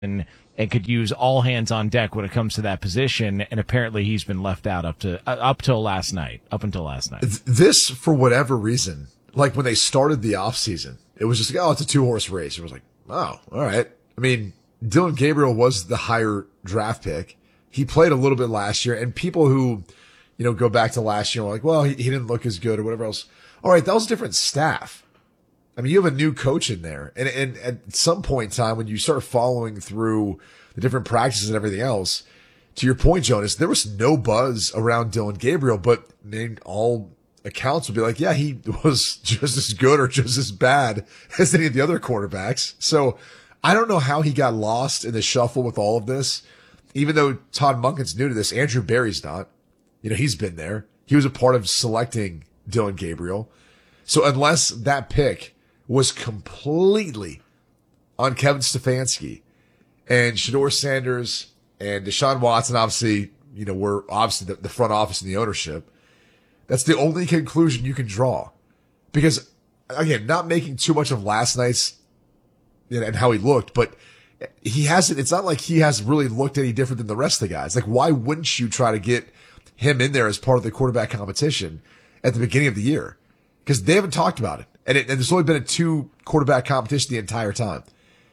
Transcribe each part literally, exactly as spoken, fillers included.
and, and could use all hands on deck when it comes to that position. And apparently he's been left out up to uh, up till last night, up until last night. This, for whatever reason, like when they started the offseason, it was just like, oh, it's a two horse race. It was like, oh, all right. I mean, Dillon Gabriel was the higher draft pick. He played a little bit last year, and people who, you know, go back to last year are like, well, he, he didn't look as good or whatever else. All right. That was a different staff. I mean, you have a new coach in there, and, and at some point in time, when you start following through the different practices and everything else, to your point, Jonas, there was no buzz around Dillon Gabriel, but in all accounts would be like, yeah, he was just as good or just as bad as any of the other quarterbacks. So I don't know how he got lost in the shuffle with all of this. Even though Todd Monken's new to this, Andrew Berry's not. You know, he's been there. He was a part of selecting Dillon Gabriel. So unless that pick was completely on Kevin Stefanski and Shedeur Sanders and Deshaun Watson, obviously, you know, were obviously the, the front office and the ownership. That's the only conclusion you can draw. Because, again, not making too much of last night's, you know, and how he looked, but he hasn't, it's not like he has really looked any different than the rest of the guys. Like, why wouldn't you try to get him in there as part of the quarterback competition at the beginning of the year? Because they haven't talked about it. And, it, and there's only been a two quarterback competition the entire time.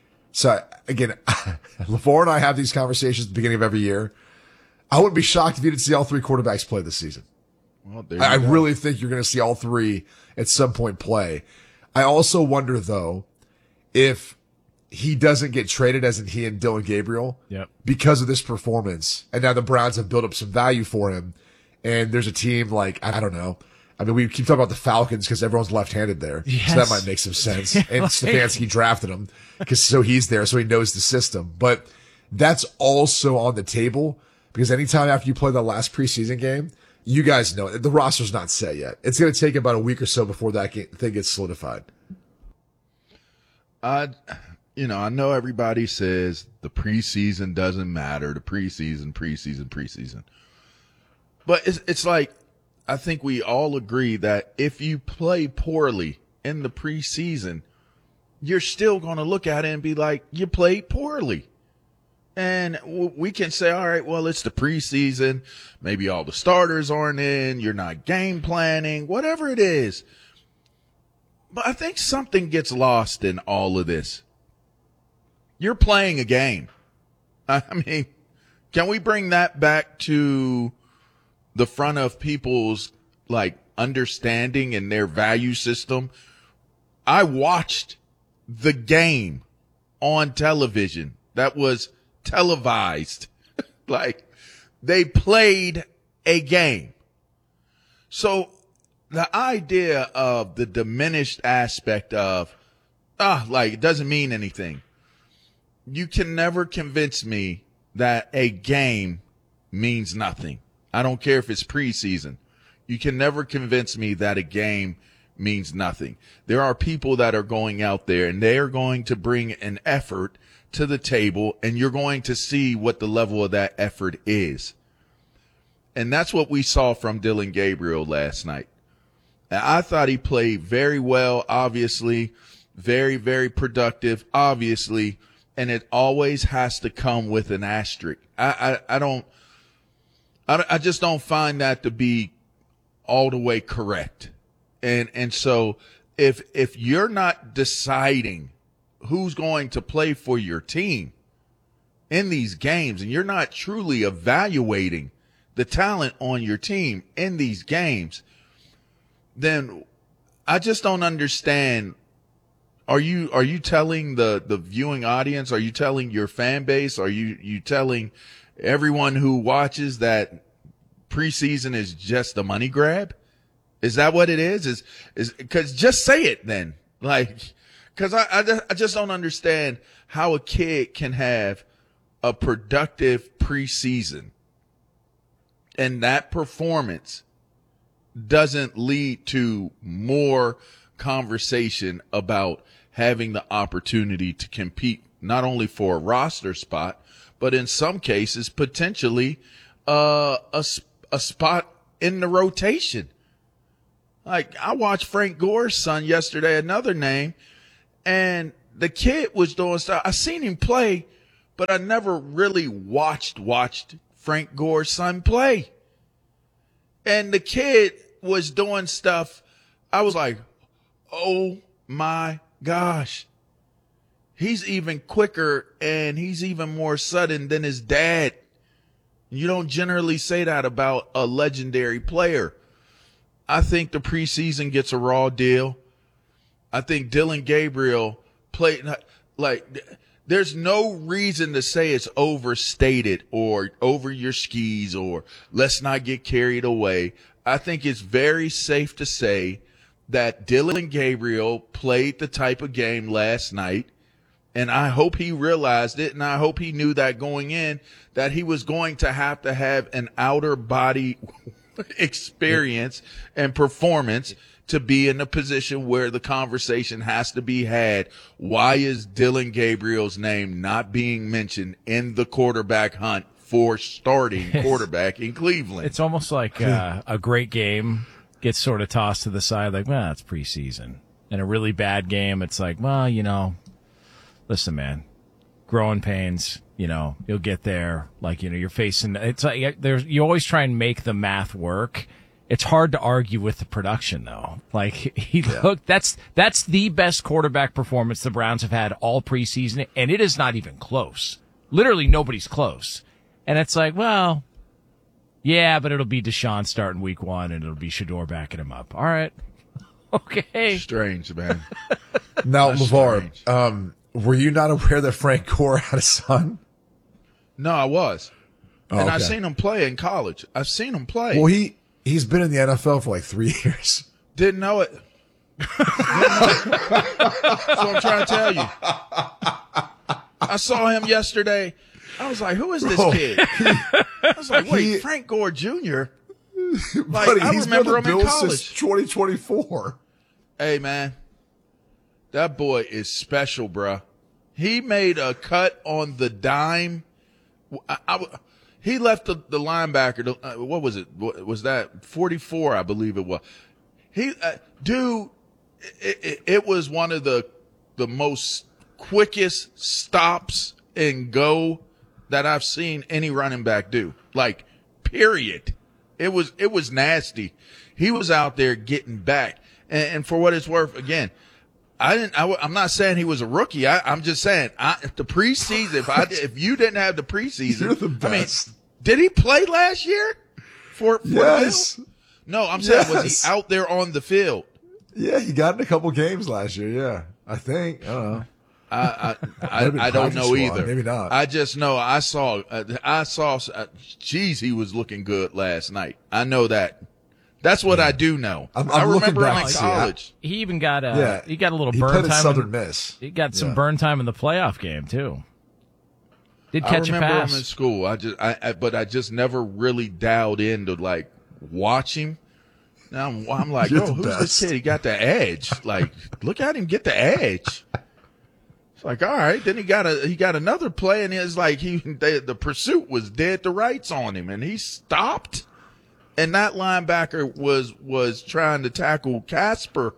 So again, LaFleur and I have these conversations at the beginning of every year. I wouldn't be shocked if you didn't see all three quarterbacks play this season. Well, there I, I go. really think you're going to see all three at some point play. I also wonder though, if he doesn't get traded, as in he and Dillon Gabriel, Yep. because of this performance, and now the Browns have built up some value for him, and there's a team like, I don't know, I mean, we keep talking about the Falcons because everyone's left-handed there. Yes. So that might make some sense. And Stefanski drafted him because so he's there, so he knows the system. But that's also on the table because anytime after you play the last preseason game, you guys know the roster's not set yet. It's going to take about a week or so before that thing gets solidified. I, you know, I know everybody says the preseason doesn't matter. The preseason, preseason, preseason. But it's, it's like, I think we all agree that if you play poorly in the preseason, you're still going to look at it and be like, you played poorly. And w- we can say, all right, well, it's the preseason. Maybe all the starters aren't in. You're not game planning, whatever it is. But I think something gets lost in all of this. You're playing a game. I mean, can we bring that back to the front of people's like understanding and their value system? I watched the game on television that was televised. Like they played a game. So the idea of the diminished aspect of, ah, like it doesn't mean anything. You can never convince me that a game means nothing. I don't care if it's preseason. You can never convince me that a game means nothing. There are people that are going out there and they are going to bring an effort to the table, and you're going to see what the level of that effort is. And that's what we saw from Dillon Gabriel last night. And I thought he played very well, obviously, very, very productive, obviously, and it always has to come with an asterisk. I, I, I don't, I, I just don't find that to be all the way correct. And, and so if, if you're not deciding who's going to play for your team in these games, and you're not truly evaluating the talent on your team in these games, then I just don't understand. Are you, are you telling the, the viewing audience, are you telling your fan base, are you, you telling everyone who watches that preseason is just a money grab? Is that what it is? Is, is, cause just say it then. Like, cause I, I, I just don't understand how a kid can have a productive preseason and that performance doesn't lead to more conversation about having the opportunity to compete not only for a roster spot, but in some cases, potentially, uh, a, a spot in the rotation. Like I watched Frank Gore's son yesterday, another name, and the kid was doing stuff. I seen him play but I never really watched, watched Frank Gore's son play. And the kid was doing stuff. I was like, oh my gosh. He's even quicker and he's even more sudden than his dad. You don't generally say that about a legendary player. I think the preseason gets a raw deal. I think Dillon Gabriel played like there's no reason to say it's overstated or over your skis or let's not get carried away. I think it's very safe to say that Dillon Gabriel played the type of game last night. And I hope he realized it, and I hope he knew that going in, that he was going to have to have an outer body experience and performance to be in a position where the conversation has to be had. Why is Dillon Gabriel's name not being mentioned in the quarterback hunt for starting quarterback in Cleveland? It's almost like uh, a great game gets sort of tossed to the side, like, well, it's preseason. And a really bad game, it's like, well, you know, listen, man, growing pains, you know, you'll get there. Like, you know, you're facing, it's like, there's, you always try and make the math work. It's hard to argue with the production, though. Like, he yeah. looked, that's, that's the best quarterback performance the Browns have had all preseason, and it is not even close. Literally nobody's close. And it's like, well, yeah, but it'll be Deshaun starting week one, and it'll be Shedeur backing him up. All right. Okay. Strange, man. Now, That's LeVar, strange. um, were you not aware that Frank Gore had a son? No, I was. Oh, and okay. I've seen him play in college. I've seen him play. Well, he, he's been in the N F L for like three years. Didn't know it. That's what I'm trying to tell you. I saw him yesterday. I was like, who is this Bro, kid? I was like, wait, he- Frank Gore Junior? Like, Buddy, I he's remember been him the in Bills college. since twenty twenty-four. Hey, man, that boy is special, bruh. He made a cut on the dime. I, I, he left the, the linebacker. To, uh, what was it? What, was that forty-four? I believe it was. He, uh, dude, it, it, it was one of the the most quickest stops and go that I've seen any running back do. Like, period. It was it was nasty. He was out there getting back, and, and for what it's worth, again, I didn't. I, I'm not saying he was a rookie. I, I'm just saying I, the preseason. If I if you didn't have the preseason, You're the best. I mean, did he play last year? For, for Yes. the Bills? No, I'm saying was Yes. he out there on the field? Yeah, he got in a couple games last year. Yeah, I think. I don't know. I I, I, Maybe I don't practice know squad, either. maybe not. I just know I saw uh, I saw. Uh, geez, he was looking good last night. I know that. That's what I do know. I'm- I I'm looking remember him back in to see, I- college. He even got a, Yeah, he got a little he burn played at time. Southern in, Miss. He got some Yeah. burn time in the playoff game, too. Did I catch a remember pass. him in school. I just, I, I, but I just never really dialed in to like watch him. Now I'm, I'm like, You're oh, the who's best. this kid? He got the edge. Like, look at him get the edge. It's like, all right. Then he got a, he got another play, and it's like he, they, the pursuit was dead to rights on him, and he stopped. And that linebacker was was trying to tackle Casper,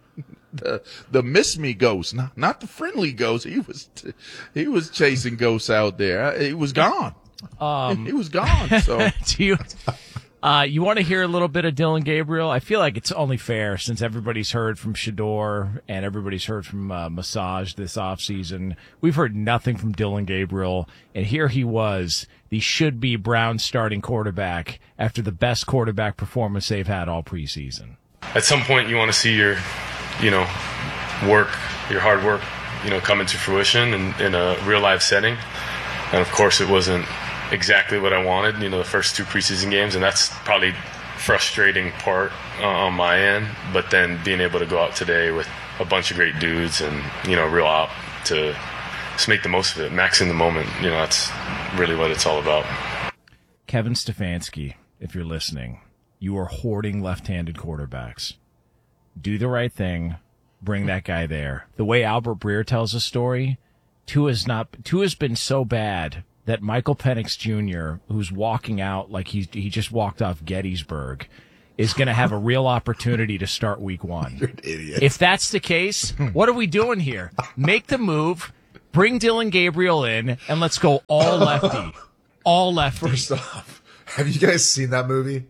the the miss me ghost, not not the friendly ghost. He was he was chasing ghosts out there. He was gone. Um, he was gone. So Do you, uh, you want to hear a little bit of Dillon Gabriel? I feel like it's only fair since everybody's heard from Shedeur and everybody's heard from uh, Massage this offseason. We've heard nothing from Dillon Gabriel, and here he was, the should-be Browns starting quarterback after the best quarterback performance they've had all preseason. At some point, you want to see your, you know, work, your hard work, you know, come into fruition in, in a real-life setting. And, of course, it wasn't exactly what I wanted, you know, the first two preseason games, and that's probably frustrating part uh, on my end. But then being able to go out today with a bunch of great dudes and, you know, real out to just make the most of it, max in the moment, you know, that's really what it's all about. Kevin Stefanski, if you're listening, you are hoarding left-handed quarterbacks. Do the right thing. Bring that guy there. The way Albert Breer tells the story, Tua's not, Tua's been so bad that Michael Penix Junior, who's walking out like he he just walked off Gettysburg, is going to have a real opportunity to start week one. You're an idiot. If that's the case, what are we doing here? Make the move. Bring Dylan Gabriel in, and let's go all lefty. All lefty. First off, have you guys seen that movie?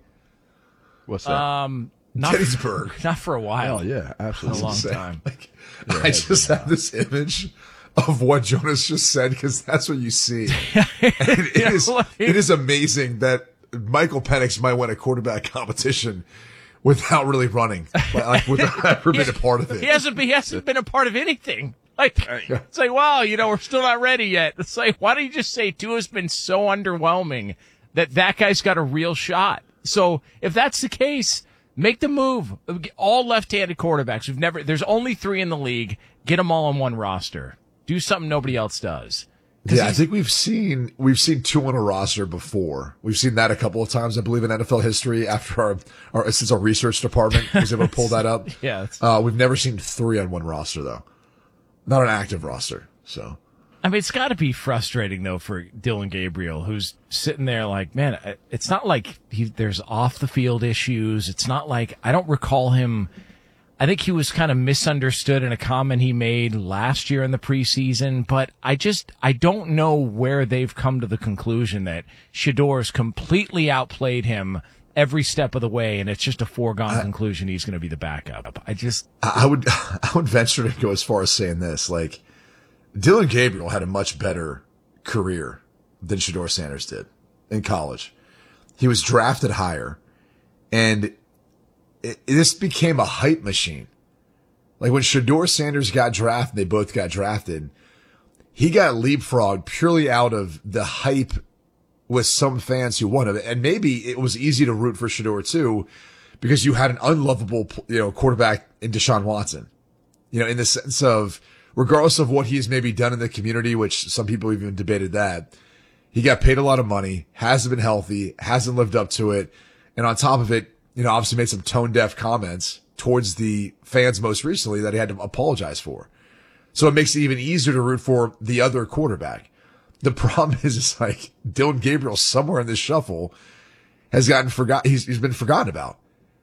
What's that? Um, not Gettysburg. For, not for a while. Oh yeah, absolutely. A long Say, time. Like, Yeah, I just have this image of what Jonas just said because that's what you see. And it, Yeah, is, like- it is amazing that Michael Penix might win a quarterback competition without really running, like without ever been a part of it. He hasn't been, he hasn't been a part of anything. Like, it's like, wow, you know, we're still not ready yet. It's like, why don't you just say Tua's been so underwhelming that that guy's got a real shot? So if that's the case, make the move. All left-handed quarterbacks. We've never, there's only three in the league. Get them all on one roster. Do something nobody else does. Yeah, I think we've seen we've seen two on a roster before. We've seen that a couple of times, I believe, in N F L history. After our, our since our research department was able to pull that up. Yeah, it's- uh, we've never seen three on one roster though, not an active roster. So I mean, it's got to be frustrating though for Dylan Gabriel, who's sitting there like, man, it's not like he, there's off the field issues. It's not like, I don't recall him. I think he was kind of misunderstood in a comment he made last year in the preseason, but I just, I don't know where they've come to the conclusion that Shedor's completely outplayed him every step of the way, and it's just a foregone uh, conclusion he's going to be the backup. I just, I would, I would venture to go as far as saying this, like, Dylan Gabriel had a much better career than Shedeur Sanders did in college. He was drafted higher, and it, this became a hype machine. Like when Shedeur Sanders got drafted, they both got drafted. He got leapfrogged purely out of the hype with some fans who wanted it. And maybe it was easy to root for Shedeur too, because you had an unlovable, you know, quarterback in Deshaun Watson, you know, in the sense of, regardless of what he's maybe done in the community, which some people even debated that, he got paid a lot of money, hasn't been healthy, hasn't lived up to it. And on top of it, you know, obviously made some tone deaf comments towards the fans most recently that he had to apologize for. So it makes it even easier to root for the other quarterback. The problem is, it's like Dylan Gabriel somewhere in this shuffle has gotten forgot. He's, he's been forgotten about.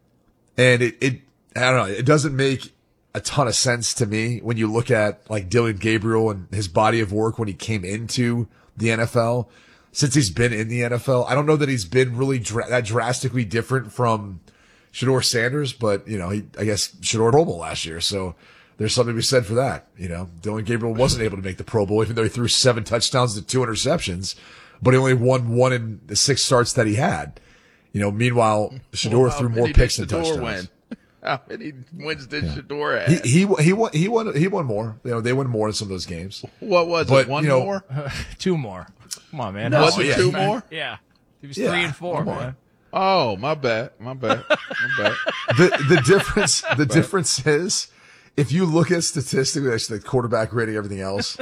And it, it, I don't know, it doesn't make a ton of sense to me when you look at like Dylan Gabriel and his body of work when he came into the N F L. Since he's been in the N F L, I don't know that he's been really dra- that drastically different from Shedeur Sanders, but you know, he, I guess Shedeur Pro Bowl last year. So there's something to be said for that. You know, Dylan Gabriel wasn't able to make the Pro Bowl, even though he threw seven touchdowns to two interceptions, but he only won one in the six starts that he had. You know, meanwhile, Shedeur well, threw more picks than Shedeur touchdowns. Win? How many wins did yeah. Shedeur have? He, he he won he won he won more. You know, they won more in some of those games. What was but, it? One you know, more? uh, two more. Come on, man. No, was oh, it yeah. two more? Yeah. He was Yeah, three and four, one more. man. Oh, my bad. My bad. My bad. The the difference the difference is, if you look at statistically, actually the quarterback rating, everything else,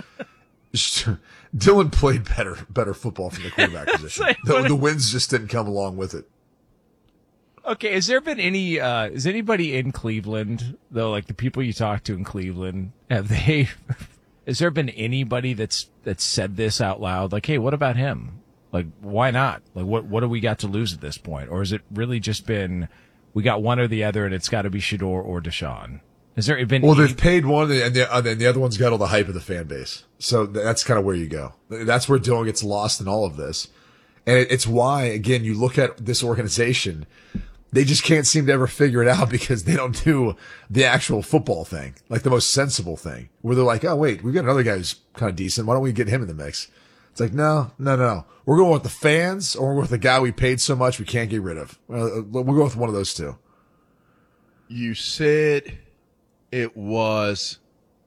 Dylan played better better football from the quarterback position. like, The, the wins just didn't come along with it. Okay, has there been any, uh, is anybody in Cleveland, though, like the people you talk to in Cleveland, have they, has there been anybody that's, that's said this out loud? Like, hey, what about him? Like, why not? Like, what, what do we got to lose at this point? Or has it really just been, we got one or the other and it's got to be Shedeur or Deshaun? Has there been Well, any- they've paid one, and the, and the other one's got all the hype of the fan base. So that's kind of where you go. That's where Dylan gets lost in all of this. And it, it's why, again, you look at this organization, they just can't seem to ever figure it out because they don't do the actual football thing, like the most sensible thing, where they're like, oh, wait, we've got another guy who's kind of decent. Why don't we get him in the mix? It's like, no, no, no. We're going with the fans, or we're going with the guy we paid so much we can't get rid of. Well, we'll go with one of those two. You said it was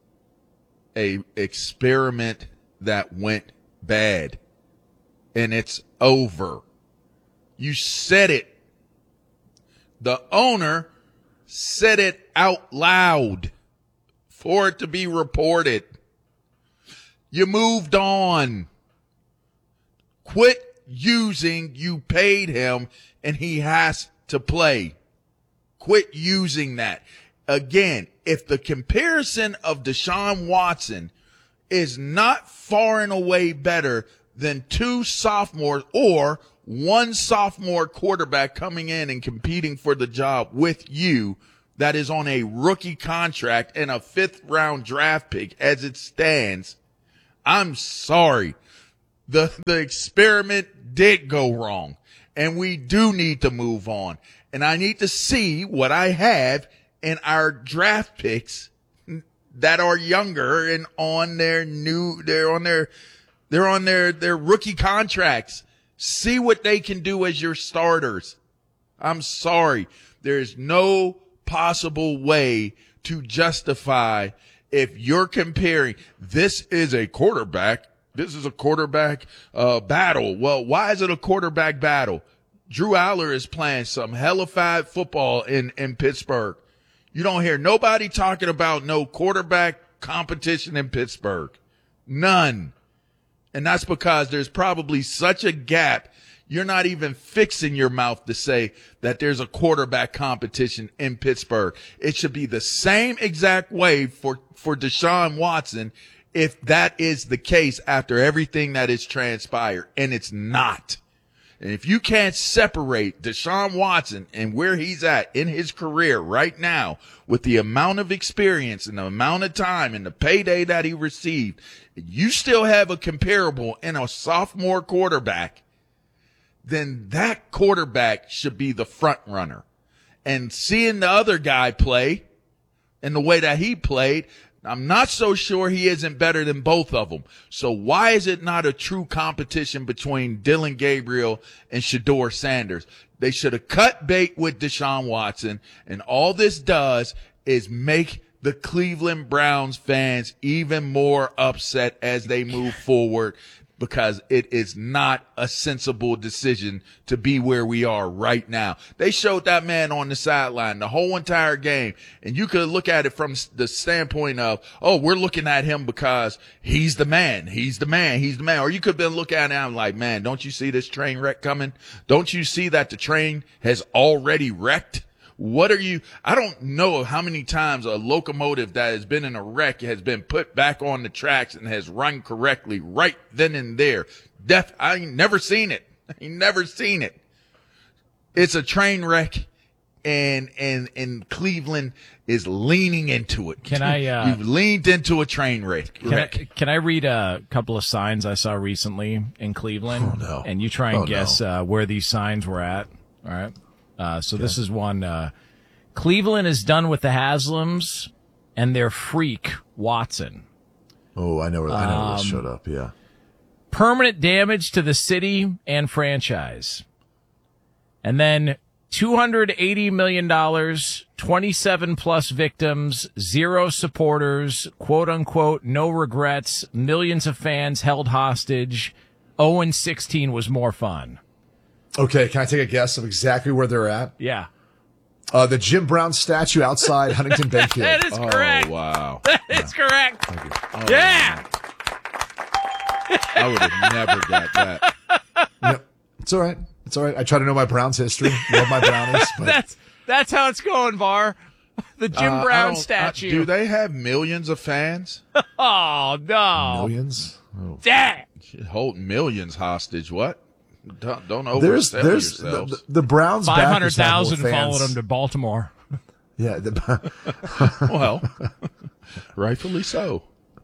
a experiment that went bad, and it's over. You said it. The owner said it out loud for it to be reported. You moved on. Quit using you paid him and he has to play. Quit using that. Again, if the comparison of Deshaun Watson is not far and away better than two sophomores or one sophomore quarterback coming in and competing for the job with you that is on a rookie contract and a fifth round draft pick as it stands, I'm sorry. The, the experiment did go wrong, and we do need to move on. And I need to see what I have in our draft picks that are younger and on their new, they're on their, they're on their, their rookie contracts. See what they can do as your starters. I'm sorry. There is no possible way to justify if you're comparing, this is a quarterback, this is a quarterback uh, battle. Well, why is it a quarterback battle? Drew Aller is playing some hellified football in, in Pittsburgh. You don't hear nobody talking about no quarterback competition in Pittsburgh. None. And that's because there's probably such a gap. You're not even fixing your mouth to say that there's a quarterback competition in Pittsburgh. It should be the same exact way for, for Deshaun Watson if that is the case after everything that has transpired. And it's not. And if you can't separate Deshaun Watson and where he's at in his career right now with the amount of experience and the amount of time and the payday that he received, you still have a comparable in a sophomore quarterback, then that quarterback should be the front runner. And seeing the other guy play and the way that he played, I'm not so sure he isn't better than both of them. So why is it not a true competition between Dillon Gabriel and Shedeur Sanders? They should have cut bait with Deshaun Watson, and all this does is make the Cleveland Browns fans even more upset as they move forward, because it is not a sensible decision to be where we are right now. They showed that man on the sideline the whole entire game, and you could look at it from the standpoint of, oh, we're looking at him because he's the man, he's the man, he's the man. Or you could have been looking at him like, man, don't you see this train wreck coming? Don't you see that the train has already wrecked? What are you, I don't know how many times a locomotive that has been in a wreck has been put back on the tracks and has run correctly right then and there. Def, I ain't never seen it. I ain't never seen it. It's a train wreck, and, and, and Cleveland is leaning into it. Can I, uh, You've leaned into a train wreck. Can I, can I read a couple of signs I saw recently in Cleveland? Oh, no. And you try and Oh, guess, no. uh, where these signs were at. All right. Uh, so this is one, uh, Cleveland is done with the Haslams and their freak Watson. Oh, I know where, I know where this Um, showed up. Yeah. Permanent damage to the city and franchise. And then two hundred eighty million dollars, twenty-seven plus victims, zero supporters, quote unquote, no regrets, millions of fans held hostage. oh and sixteen was more fun. Okay. Can I take a guess of exactly where they're at? Yeah. Uh, the Jim Brown statue outside Huntington Bank That Field. is Oh, correct. wow. That is correct. Oh, Yeah. I would have never got that. Yep. It's all right. It's all right. I try to know my Browns history. Love my Brownies. But That's that's how it's going, Var. The Jim Uh, I Brown don't- statue. uh, do they have millions of fans? Oh no. millions. Oh. Dang. Hold millions hostage. What? Don't, don't There's, oversell there's the, yourselves. the, the Browns Five hundred backers have more thousand followed fans. him to Baltimore. Yeah. The, Well, rightfully so.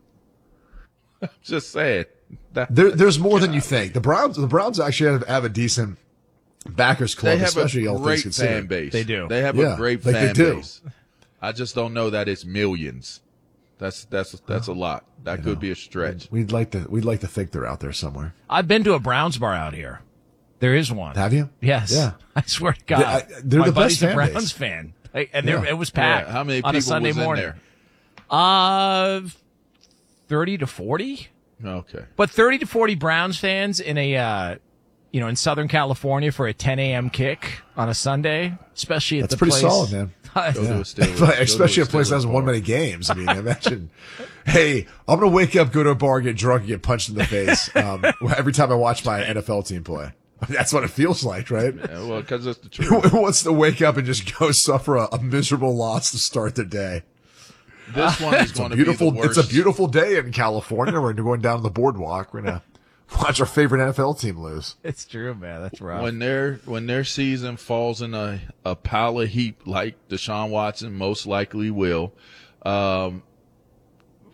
Just saying. That, there, there's more than you think. The Browns, the Browns actually have, have a decent backers club, they have especially a all things great considered. fan base. They do. They have Yeah, a great like they fan do. base. I just don't know that it's millions. That's that's that's a lot. That could be a stretch. We'd like to, we'd like to think they're out there somewhere. I've been to a Browns bar out here. There is one. Have you? Yes. Yeah. I swear to God. Yeah, I- they're My the best buddy's a fan Browns base. fan. Like, and there, Yeah. it was packed. Yeah, how many on people a Sunday was morning. in there? Uh, thirty to forty. Okay. But thirty to forty Browns fans in a, uh, you know, in Southern California for a ten a.m. kick on a Sunday, especially at That's the pretty place. solid, man. Go to a Steelers- But go to especially a place that Steelers hasn't won bar. many games. I mean, imagine, hey, I'm going to wake up, go to a bar, get drunk, and get punched in the face um, every time I watch my N F L team play. That's what it feels like, right? Yeah, well, because it's the truth. Who wants to wake up and just go suffer a, a miserable loss to start the day? This one is going to be the Beautiful. worst. It's a beautiful day in California. We're going down the boardwalk. We're going to watch our favorite N F L team lose. It's true, man. That's rough. When their when their season falls in a, a pile of heap like Deshaun Watson most likely will, um,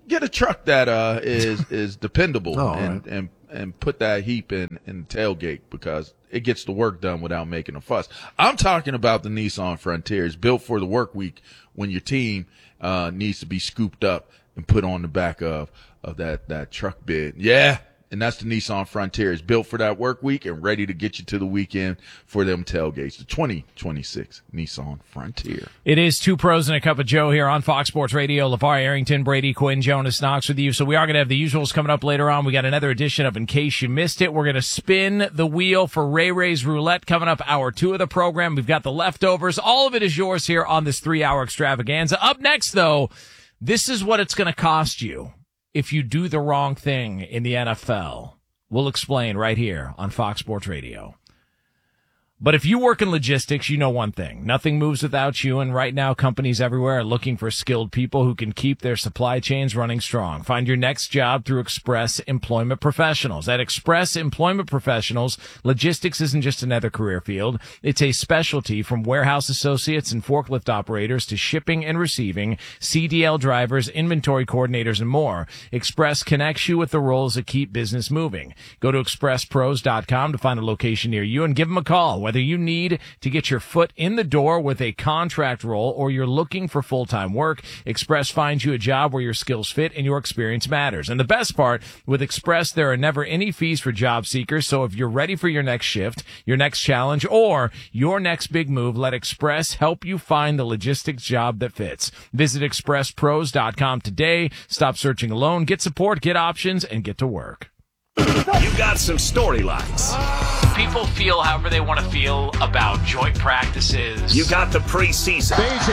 get a truck that uh is is dependable Oh, and, right. and and put that heap in in the tailgate because it gets the work done without making a fuss. I'm talking about the Nissan Frontier. It's built for the work week when your team uh needs to be scooped up and put on the back of of that that truck bed. Yeah. And that's the Nissan Frontier. It's built for that work week and ready to get you to the weekend for them tailgates. The twenty twenty-six Nissan Frontier. It is Two Pros and a Cup of Joe here on Fox Sports Radio. LeVar Arrington, Brady Quinn, Jonas Knox with you. So we are going to have the usuals coming up later on. We got another edition of In Case You Missed It. We're going to spin the wheel for Ray Ray's Roulette coming up hour two of the program. We've got the leftovers. All of it is yours here on this three-hour extravaganza. Up next, though, this is what it's going to cost you if you do the wrong thing in the N F L. We'll explain right here on Fox Sports Radio. But if you work in logistics, you know one thing. Nothing moves without you, and right now companies everywhere are looking for skilled people who can keep their supply chains running strong. Find your next job through Express Employment Professionals. At Express Employment Professionals, logistics isn't just another career field. It's a specialty from warehouse associates and forklift operators to shipping and receiving, C D L drivers, inventory coordinators, and more. Express connects you with the roles that keep business moving. Go to express pros dot com to find a location near you and give them a call. Whether you need to get your foot in the door with a contract role or you're looking for full-time work, Express finds you a job where your skills fit and your experience matters. And the best part, with Express, there are never any fees for job seekers. So if you're ready for your next shift, your next challenge, or your next big move, let Express help you find the logistics job that fits. Visit express pros dot com today. Stop searching alone. Get support, get options, and get to work. You got some storylines. People feel however they want to feel about joint practices. You got the preseason.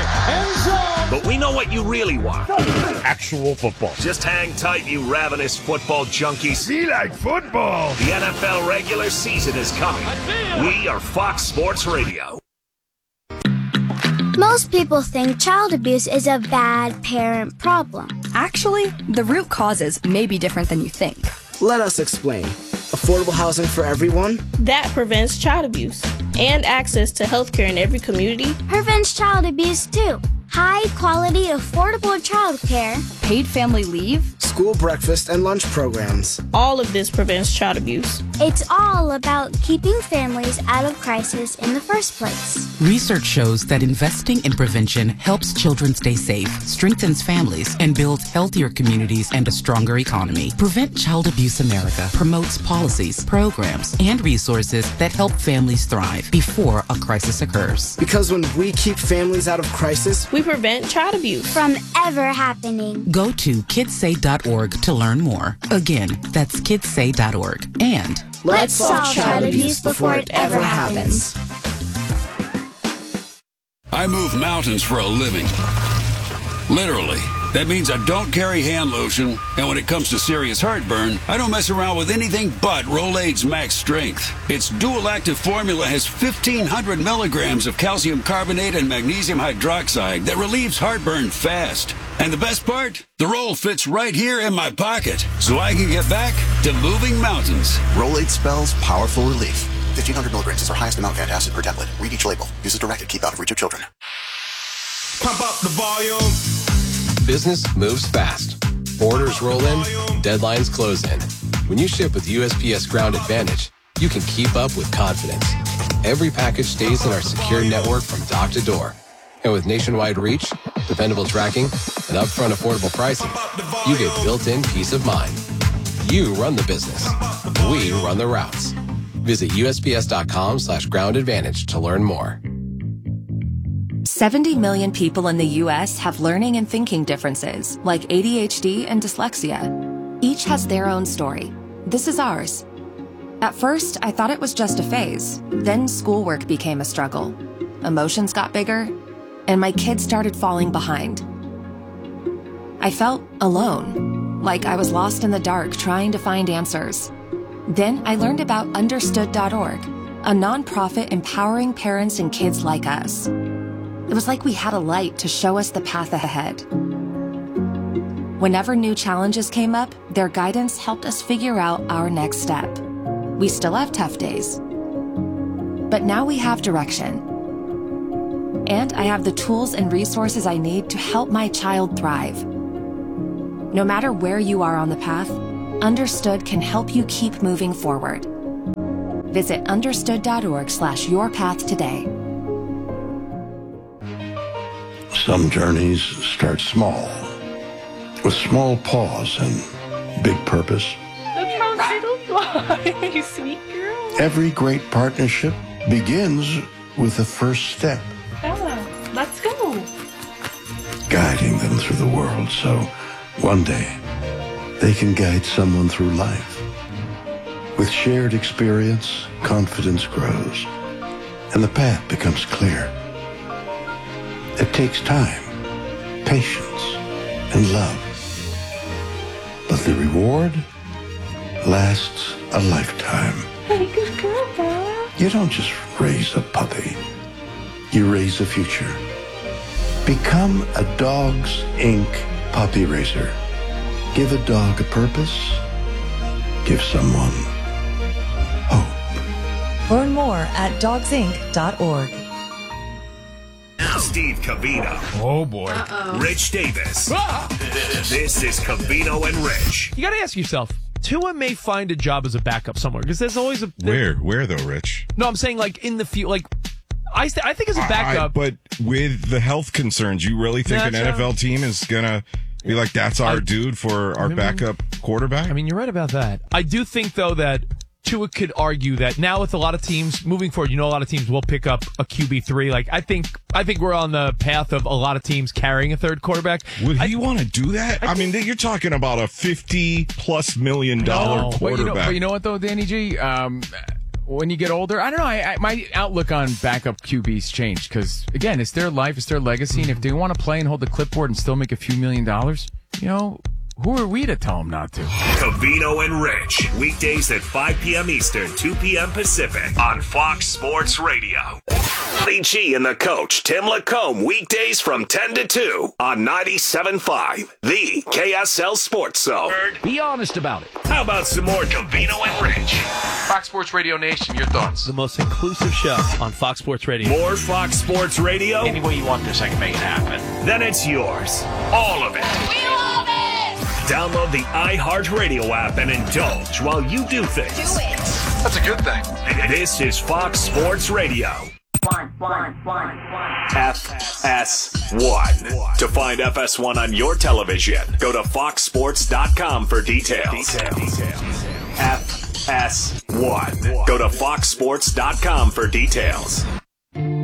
But we know what you really want. Actual football. Just hang tight, you ravenous football junkies. Be like football. The N F L regular season is coming. We are Fox Sports Radio. Most people think child abuse is a bad parent problem. Actually, the root causes may be different than you think. Let us explain. Affordable housing for everyone? That prevents child abuse and access to health care in every community. Prevents child abuse too. High quality, affordable child care. Paid family leave. School breakfast and lunch programs. All of this prevents child abuse. It's all about keeping families out of crisis in the first place. Research shows that investing in prevention helps children stay safe, strengthens families, and builds healthier communities and a stronger economy. Prevent Child Abuse America promotes policies, programs, and resources that help families thrive before a crisis occurs. Because when we keep families out of crisis, we prevent child abuse from ever happening. Go to kids say dot org to learn more. Again, that's kids say dot org. And let's solve child abuse before it ever happens. I move mountains for a living. Literally. That means I don't carry hand lotion, and when it comes to serious heartburn, I don't mess around with anything but Rolaids Max Strength. Its dual-active formula has fifteen hundred milligrams of calcium carbonate and magnesium hydroxide that relieves heartburn fast. And the best part? The roll fits right here in my pocket, so I can get back to moving mountains. Rolaids spells powerful relief. fifteen hundred milligrams is our highest amount of antacid per tablet. Read each label. Use as directed. Keep out of reach of children. Pump up the volume. Business moves fast. Orders roll in, deadlines close in. When you ship with U S P S Ground Advantage, you can keep up with confidence. Every package stays in our secure network from dock to door. And with nationwide reach, dependable tracking, and upfront affordable pricing, you get built-in peace of mind. You run the business. We run the routes. Visit U S P S dot com slash ground advantage to learn more. seventy million people in the U S have learning and thinking differences, like A D H D and dyslexia. Each has their own story. This is ours. At first, I thought it was just a phase. Then schoolwork became a struggle. Emotions got bigger, and my kids started falling behind. I felt alone, like I was lost in the dark trying to find answers. Then I learned about understood dot org, a nonprofit empowering parents and kids like us. It was like we had a light to show us the path ahead. Whenever new challenges came up, their guidance helped us figure out our next step. We still have tough days, but now we have direction. And I have the tools and resources I need to help my child thrive. No matter where you are on the path, Understood can help you keep moving forward. Visit understood.org slash your path today. Some journeys start small, with small pause and big purpose. Look how little fly, sweet girl. Every great partnership begins with the first step. Bella, let's go. Guiding them through the world so one day they can guide someone through life. With shared experience, confidence grows, and the path becomes clear. It takes time, patience, and love. But the reward lasts a lifetime. Hey, good girl, Bella. You don't just raise a puppy. You raise a future. Become a Dogs Incorporated puppy raiser. Give a dog a purpose. Give someone hope. Learn more at dogs inc dot org. Steve Covino. Oh, boy. Uh-oh. Rich Davis. Ah! This is Covino and Rich. You got to ask yourself, Tua may find a job as a backup somewhere because there's always a... Where? Where, though, Rich? No, I'm saying, like, in the field. Like, I, st- I think as a backup... I, but with the health concerns, you really think Nah, an N F L team is going to be like, that's our I, dude for our I mean, backup quarterback? I mean, you're right about that. I do think, though, that Tua could argue that now with a lot of teams moving forward, you know, a lot of teams will pick up a Q B three. Like, I think, I think we're on the path of a lot of teams carrying a third quarterback. Would he I, want to do that? I, I mean, you're talking about a fifty plus million dollar no, quarterback. But you, know, but you know what though, Danny G? Um, when you get older, I don't know. I, I, my outlook on backup Q Bs changed because again, it's their life, it's their legacy, and if they want to play and hold the clipboard and still make a few million dollars, you know. Who are we to tell them not to? Covino and Rich. Weekdays at five p.m. Eastern, two p.m. Pacific on Fox Sports Radio. Lee G and the coach, Tim Lacombe. Weekdays from ten to two on ninety-seven point five. The K S L Sports Zone. Be honest about it. How about some more Covino and Rich? Fox Sports Radio Nation, your thoughts? The most inclusive show on Fox Sports Radio. More Fox Sports Radio? Any way you want this, I can make it happen. Then it's yours. All of it. We love it! Download the iHeartRadio app and indulge while you do things. Do it. That's a good thing. This is Fox Sports Radio. One, one, one, one. F S one. To find F S one on your television, go to fox sports dot com for details. details. F S one. Go to fox sports dot com for details.